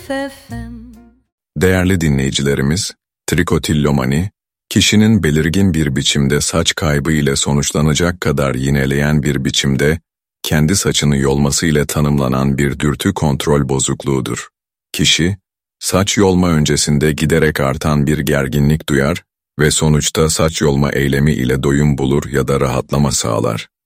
FM. Değerli dinleyicilerimiz, trikotillomani, kişinin belirgin bir biçimde saç kaybı ile sonuçlanacak kadar yineleyen bir biçimde, kendi saçını yolması ile tanımlanan bir dürtü kontrol bozukluğudur. Kişi, saç yolma öncesinde giderek artan bir gerginlik duyar ve sonuçta saç yolma eylemi ile doyum bulur ya da rahatlama sağlar.